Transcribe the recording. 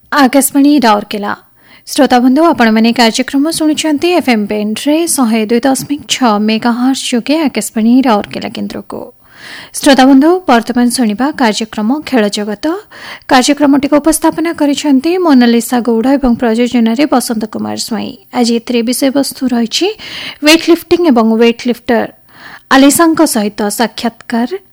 आकाशवाणी राउरकेला श्रोता बंधु आपण मैंने कार्यक्रम शुणुंट एफएम बैंड रे 102.6 मेगाहर्ट्ज जोगे आकाशवाणी राउरकेला केन्द्र को। श्रोता बंधु वर्तमान शुणा कार्यक्रम खेल जगत कार्यक्रम टी उपस्थापना करिसेंती मोनालिसा गौड़ा एवं प्रयोजन बसंत कुमार स्वाई। आज ए विषय वस्तु रही वेट लिफ्टिंग एवं वेट लिफ्टर आलिसा सहित साक्षात्कार